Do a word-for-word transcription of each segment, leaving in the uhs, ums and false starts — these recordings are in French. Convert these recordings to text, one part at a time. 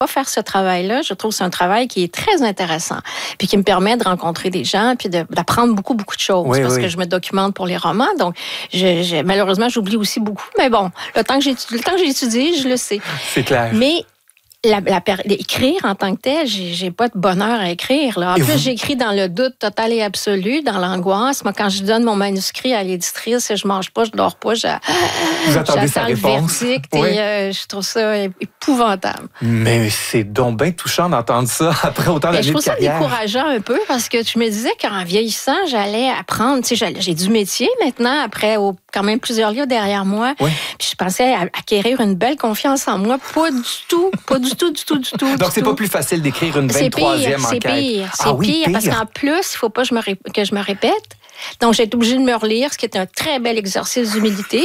pas faire ce travail-là. Je trouve que c'est un travail qui est très intéressant, puis qui me permet de rencontrer des gens, puis de, d'apprendre beaucoup, beaucoup de choses, oui, parce oui. que je me documente pour les romans. Donc, je, je, malheureusement, j'oublie aussi beaucoup. Mais bon, le temps que j'ai, le temps que j'ai étudié, je le sais. C'est clair. Mais La, la, écrire en tant que tel, j'ai, j'ai pas de bonheur à écrire. Là. En et plus, vous... j'écris dans le doute total et absolu, dans l'angoisse. Moi, quand je donne mon manuscrit à l'éditrice, je mange pas, je dors pas, je, vous attendez sa le réponse. verdict oui. et euh, je trouve ça épouvantable. Mais c'est donc bien touchant d'entendre ça après autant d'années de carrière. Je trouve ça décourageant un peu parce que je me disais qu'en vieillissant, j'allais apprendre. Tu sais, j'ai du métier maintenant, après au, quand même plusieurs livres derrière moi. Oui. Puis je pensais acquérir une belle confiance en moi. Pas du tout, pas du tout, du tout, du tout. Donc, du c'est tout. pas plus facile d'écrire une vingt-troisième enquête. C'est pire, c'est ah, oui, pire, pire. Parce qu'en plus, il faut pas que je, me ré... que je me répète. Donc, j'ai été obligée de me relire, ce qui est un très bel exercice d'humilité.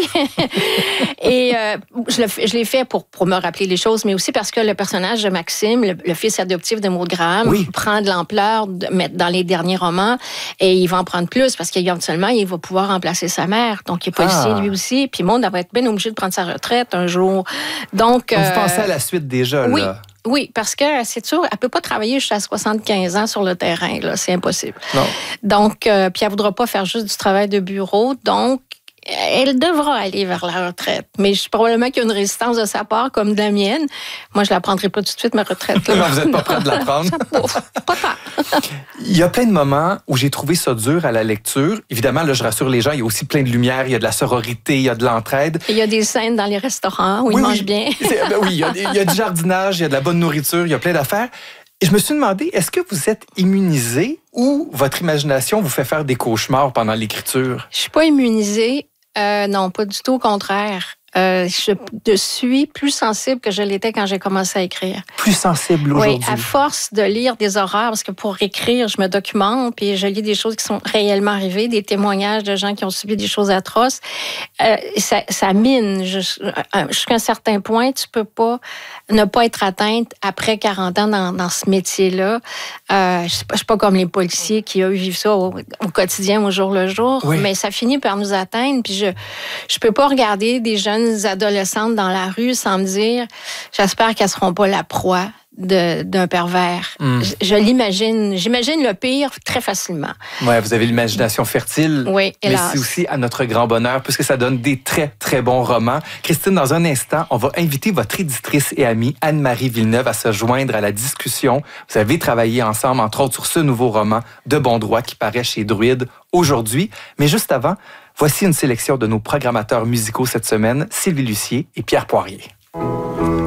Et euh, je, le, je l'ai fait pour, pour me rappeler les choses, mais aussi parce que le personnage de Maxime, le, le fils adoptif de Maud Graham, oui. prend de l'ampleur de, dans les derniers romans et il va en prendre plus parce qu'éventuellement, il va pouvoir remplacer sa mère. Donc, il est policier ah. lui aussi. Puis Maud va être bien obligée de prendre sa retraite un jour. Donc, Donc euh, vous pensez à la suite déjà, oui. là? Oui, parce que c'est sûr, elle ne peut pas travailler jusqu'à soixante-quinze ans sur le terrain, là, c'est impossible. Non. Donc, euh, puis elle ne voudra pas faire juste du travail de bureau, donc elle devra aller vers la retraite. Mais je, probablement qu'il y a une résistance de sa part, comme de la mienne. Moi, je ne la prendrai pas tout de suite, ma retraite. Là. Non, vous n'êtes pas prête de la prendre? Pas tant. Il y a plein de moments où j'ai trouvé ça dur à la lecture. Évidemment, là, je rassure les gens, il y a aussi plein de lumière, il y a de la sororité, il y a de l'entraide. Il y a des scènes dans les restaurants où oui, ils mangent oui. bien. Ben oui, il y, a, il y a du jardinage, il y a de la bonne nourriture, il y a plein d'affaires. Et je me suis demandé, est-ce que vous êtes immunisé ou votre imagination vous fait faire des cauchemars pendant l'écriture? Je ne suis pas immunisée. Euh, non, pas du tout, au contraire. Euh, je, je suis plus sensible que je l'étais quand j'ai commencé à écrire. Plus sensible aujourd'hui? Oui, à force de lire des horreurs, parce que pour écrire, je me documente, puis je lis des choses qui sont réellement arrivées, des témoignages de gens qui ont subi des choses atroces. Euh, ça, ça mine. Jusqu'à un certain point, tu peux pas ne pas être atteinte après quarante ans dans, dans ce métier-là. Euh, je ne suis, suis pas comme les policiers qui, eux, vivent ça au, au quotidien, au jour le jour, oui. Mais ça finit par nous atteindre, puis je je peux pas regarder des jeunes adolescentes dans la rue sans me dire, j'espère qu'elles seront pas la proie de, d'un pervers. Mm. Je, je l'imagine, j'imagine le pire très facilement. Ouais, vous avez l'imagination fertile. Oui, hélas. Mais c'est aussi à notre grand bonheur, puisque ça donne des très, très bons romans. Christine, dans un instant, on va inviter votre éditrice et amie Anne-Marie Villeneuve à se joindre à la discussion. Vous avez travaillé ensemble, entre autres, sur ce nouveau roman de bon droit qui paraît chez Druide aujourd'hui. Mais juste avant, voici une sélection de nos programmateurs musicaux cette semaine, Sylvie Lucier et Pierre Poirier.